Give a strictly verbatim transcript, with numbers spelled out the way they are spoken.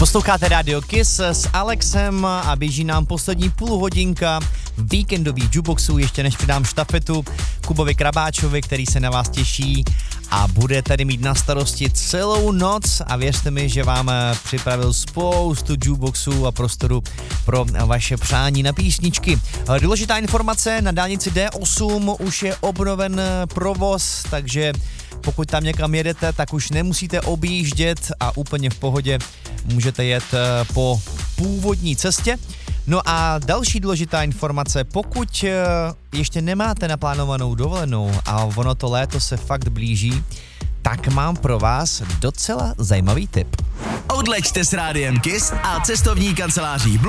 Posloucháte Radio Kiss s Alexem a běží nám poslední půl hodinka víkendových jukeboxů, ještě než přidám štafetu Kubovi Krabáčovi, který se na vás těší a bude tady mít na starosti celou noc a věřte mi, že vám připravil spoustu jukeboxů a prostoru pro vaše přání na písničky. Důležitá informace, na dálnici D osm už je obnoven provoz, takže pokud tam někam jedete, tak už nemusíte objíždět a úplně v pohodě můžete jet po původní cestě. No a další důležitá informace, pokud ještě nemáte naplánovanou dovolenou a ono to léto se fakt blíží, tak mám pro vás docela zajímavý tip. Odleďte s Rádiem Kiss a cestovní kanceláří Blue